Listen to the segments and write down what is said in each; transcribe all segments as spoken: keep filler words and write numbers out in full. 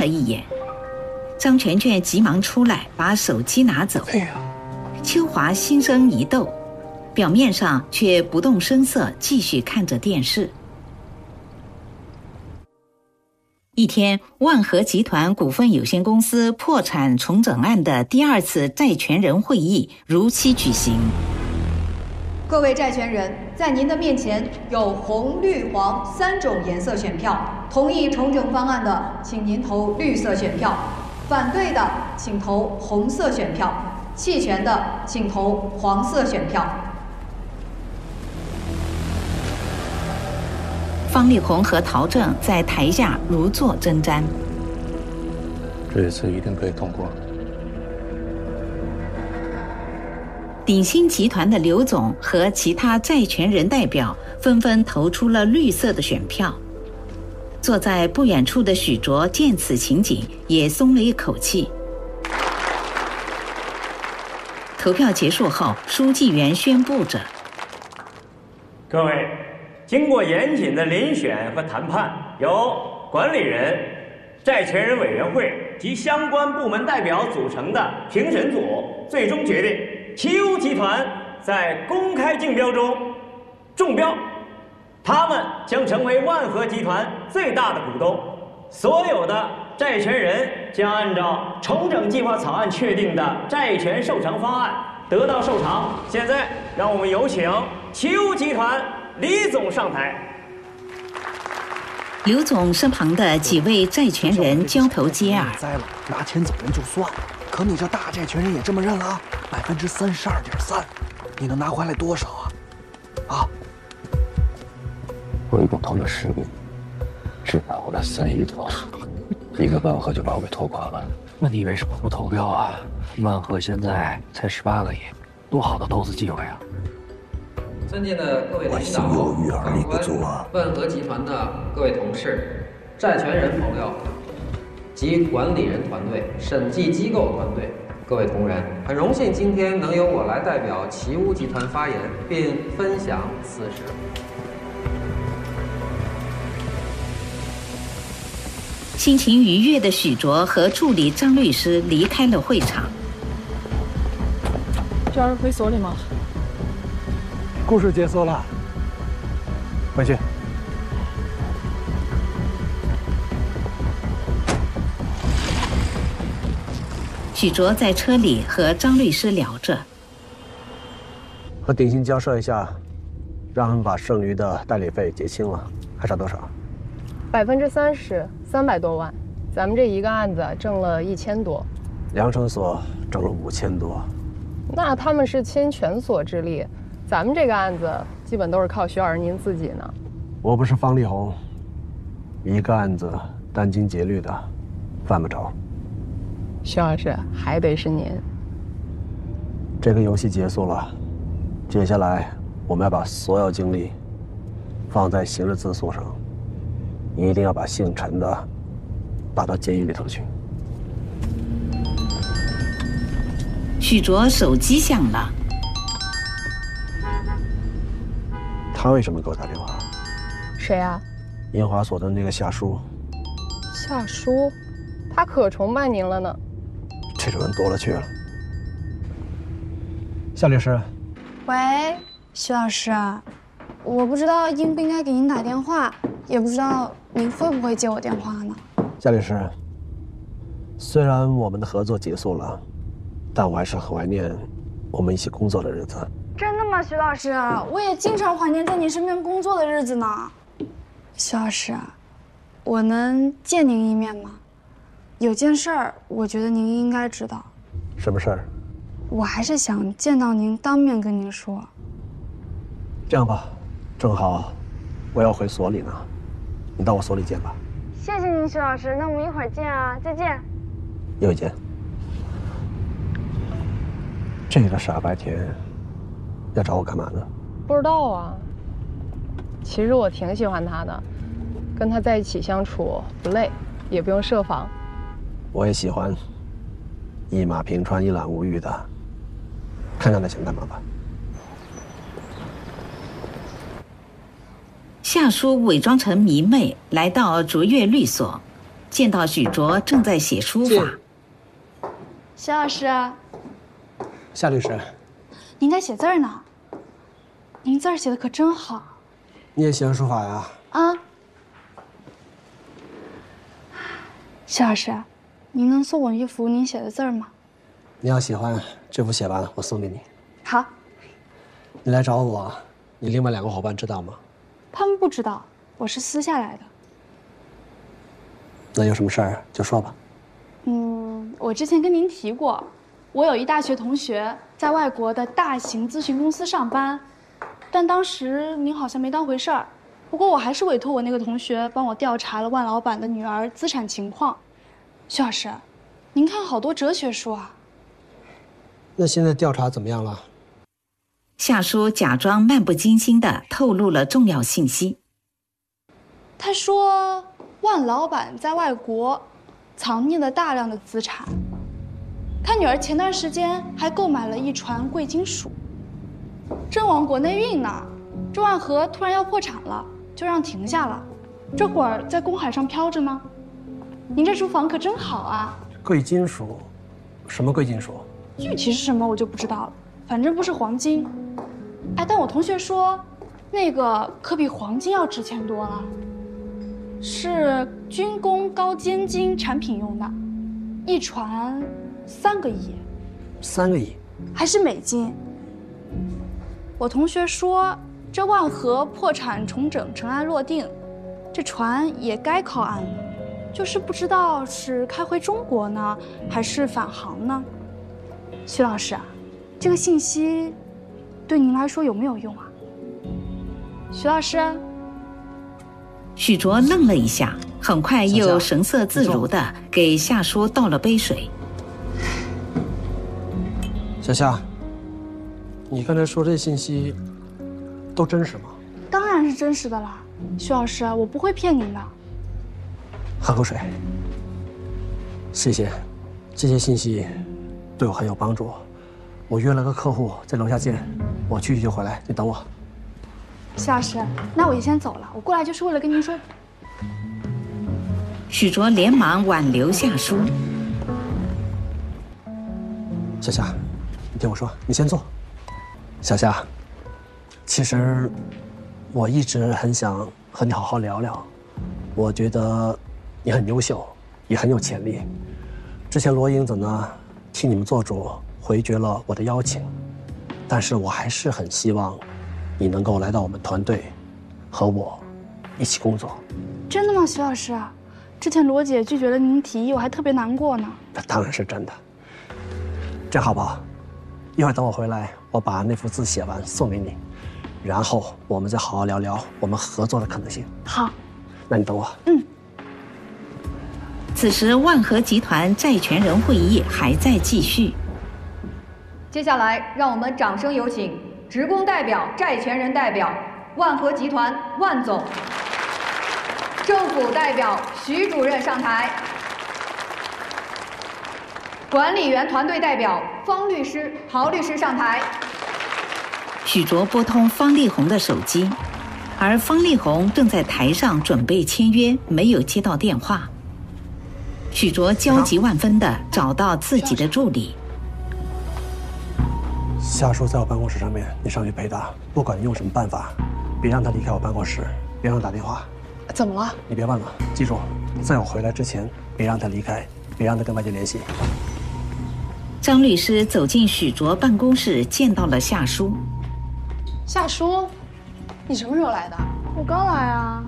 了一眼。张全全急忙出来，把手机拿走。 哎呀， 秋华心生一动，表面上却不动声色，继续看着电视。一天，万和集团股份有限公司破产重整案的第二次债权人会议如期举行。 各位债权人，在您的面前有红、绿、黄三种颜色选票，同意重整方案的，请您投绿色选票；反对的，请投红色选票；弃权的，请投黄色选票。 方力宏和陶正在台下如坐针毡。 这次一定可以通过。 鼎鑫集团的刘总和其他债权人代表纷纷投出了绿色的选票。坐在不远处的许卓见此情景，也松了一口气。投票结束后，书记员宣布着： 各位，经过严谨的遴选和谈判，由管理人、债权人委员会及相关部门代表组成的评审组最终决定，奇屋集团在公开竞标中中标，他们将成为万和集团最大的股东。所有的债权人将按照重整计划草案确定的债权受偿方案得到受偿。现在，让我们有请奇屋集团李总上台。 刘总身旁的几位债权人交头接耳。 栽了，拿钱走人就算，可你这大债权人也这么认了啊？百分之三十二点三，你能拿回来多少啊？啊？ 我一共投了十个亿，只拿回来三亿多，一个万和就把我给拖垮了。 那你为什么不投标啊？万和现在才十八个亿，多好的投资机会啊！ 尊敬的各位领导、长官、万和集团的各位同事、债权人朋友及管理人团队、审计机构团队、各位同仁，很荣幸今天能由我来代表奇屋集团发言，并分享此事。 心情愉悦的许卓和助理张律师离开了会场。 这儿回所里吗？ 故事结束了，回去。 许卓在车里和张律师聊着， 和鼎鑫交涉一下，让他们把剩余的代理费结清了，还差多少？ 百分之三十，三百多万。咱们这一个案子挣了一千多， 良诚所挣了五千多。 那他们是倾全所之力，咱们这个案子基本都是靠徐老师您自己呢。 我不是方力宏，一个案子殚精竭虑的，犯不着。 徐老师还得是您。 这个游戏结束了，接下来我们要把所有精力放在刑事自诉上，一定要把姓陈的打到监狱里头去。 许卓手机响了， 他为什么给我打电话？ 谁啊？ 银华所的那个夏叔。 夏叔，他可崇拜您了呢。 这种人多了去了。夏律师。 喂，徐老师，我不知道应不应该给您打电话，也不知道您会不会接我电话呢？ 夏律师，虽然我们的合作结束了，但我还是很怀念我们一起工作的日子。 真的吗，徐老师？我也经常怀念在您身边工作的日子呢。徐老师，我能见您一面吗？有件事儿，我觉得您应该知道。 什么事儿？ 我还是想见到您，当面跟您说。 这样吧，正好我要回所里呢，你到我所里见吧。 谢谢您，徐老师。那我们一会儿见啊，再见。 一会儿见。这个傻白甜要找我干嘛呢？ 不知道啊。其实我挺喜欢他的，跟他在一起相处不累，也不用设防。 我也喜欢一马平川、一览无余的，看看他想干嘛吧。 夏叔伪装成迷妹来到卓越律所， 见到许卓正在写书法。 徐老师， 夏律师， 您在写字儿呢？您字儿写的可真好。 你也喜欢书法呀？ 啊。徐老师，您能送我一幅您写的字儿吗？ 你要喜欢，这幅写完我送给你。 好。 你来找我，你另外两个伙伴知道吗？ 他们不知道，我是私下来的。 那有什么事儿就说吧。 嗯，我之前跟您提过，我有一大学同学在外国的大型咨询公司上班，但当时您好像没当回事儿。不过我还是委托我那个同学帮我调查了万老板的女儿资产情况。徐老师，您看好多哲学书啊。 那现在调查怎么样了？ 夏叔假装漫不经心地透露了重要信息。 他说，万老板在外国藏匿了大量的资产，他女儿前段时间还购买了一船贵金属，正往国内运呢。这万和突然要破产了，就让停下了，这会儿在公海上飘着呢。您这书房可真好啊！ 贵金属？什么贵金属？ 具体是什么我就不知道了，反正不是黄金。哎，但我同学说，那个可比黄金要值钱多了，是军工高尖金产品用的，一船三个亿。 三个亿？ 还是美金？我同学说，这万和破产重整，尘埃落定，这船也该靠岸了，就是不知道是开回中国呢，还是返航呢。徐老师啊，这个信息对您来说有没有用啊？徐老师。 许卓愣了一下，很快又神色自如地给夏叔倒了杯水。 小夏，你刚才说这信息都真实吗？ 当然是真实的啦，徐老师，我不会骗您的。 喝口水。谢谢，这些信息对我很有帮助。我约了个客户在楼下见，我去就回来，你等我。 徐老师，那我也先走了，我过来就是为了跟您说。 许卓连忙挽留夏叔。 小夏，你听我说，你先坐。小夏，其实我一直很想和你好好聊聊。我觉得你很优秀，也很有潜力。之前罗英子呢，替你们做主回绝了我的邀请，但是我还是很希望你能够来到我们团队，和我一起工作。 真的吗，徐老师？之前罗姐拒绝了您提议，我还特别难过呢。 那当然是真的。这样好不好？一会儿等我回来，我把那幅字写完送给你，然后我们再好好聊聊我们合作的可能性。 好， 那你等我。 嗯。 此时，万和集团债权人会议还在继续。 接下来，让我们掌声有请职工代表、债权人代表万和集团万总，政府代表徐主任上台，管理员团队代表方律师、陶律师上台。 许卓拨通方丽红的手机，而方丽红正在台上准备签约，没有接到电话。许卓焦急万分地找到自己的助理。 夏叔在我办公室上面，你上去陪他，不管你用什么办法，别让他离开我办公室，别让他打电话。 怎么了？ 你别忘了，记住，在我回来之前，别让他离开，别让他跟外界联系。 张律师走进许卓办公室，见到了夏叔。 夏叔，你什么时候来的？ 我刚来啊。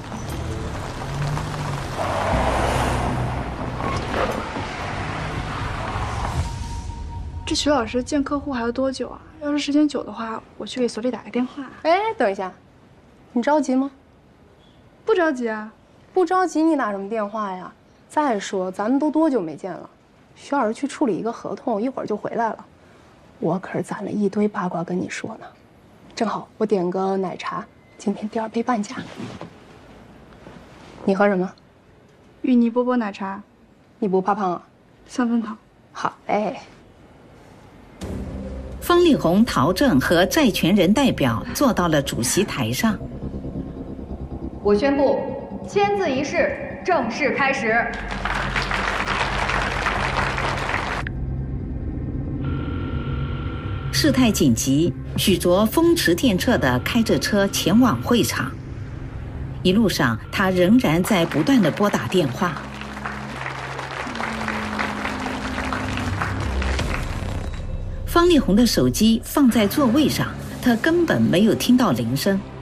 这徐老师见客户还要多久啊？要是时间久的话，我去给所里打个电话。 哎，等一下，你着急吗？ 不着急啊。 不着急，你打什么电话呀？再说，咱们都多久没见了？徐老师去处理一个合同，一会儿就回来了。我可是攒了一堆八卦跟你说呢。正好，我点个奶茶，今天第二杯半价。你喝什么？ 芋泥波波奶茶。 你不怕胖啊？ 三分糖。 好嘞。 方丽红、陶正和债权人代表坐到了主席台上。 我宣布，签字仪式正式开始。 事态紧急，许卓风驰电掣地开着车前往会场。一路上，他仍然在不断地拨打电话。方力宏的手机放在座位上，他根本没有听到铃声。